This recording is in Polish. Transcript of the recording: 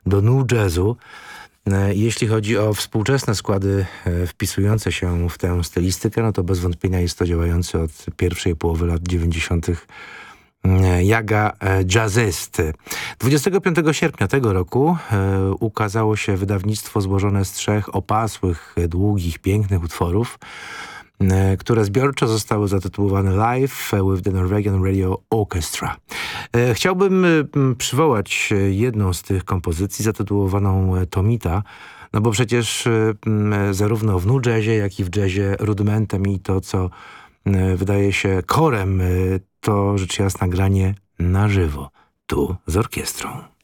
do new jazzu. Jeśli chodzi o współczesne składy wpisujące się w tę stylistykę, no to bez wątpienia jest to działający od pierwszej połowy lat 90. Jaga Jazzist. 25 sierpnia tego roku ukazało się wydawnictwo złożone z 3 opasłych, długich, pięknych utworów, które zbiorczo zostały zatytułowane Live with the Norwegian Radio Orchestra. Chciałbym przywołać jedną z tych kompozycji zatytułowaną Tomita, no bo przecież zarówno w new jazzie, jak i w jazzie rudymentem i to, co wydaje się korem, to rzecz jasna granie na żywo, tu z orkiestrą.